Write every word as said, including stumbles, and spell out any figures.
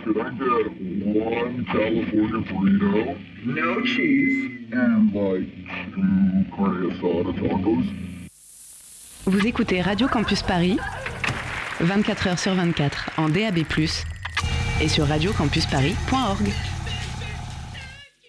Could I get one California burrito? No cheese. And like two carne asada tacos? Vous écoutez Radio Campus Paris, vingt-quatre heures sur vingt-quatre en D A B plus, et sur radio campus paris point org.